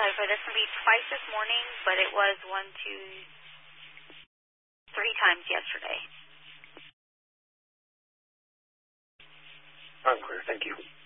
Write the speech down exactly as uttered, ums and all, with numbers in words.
for this to be twice this morning, but it was one, two, three times yesterday. Unclear. Thank you.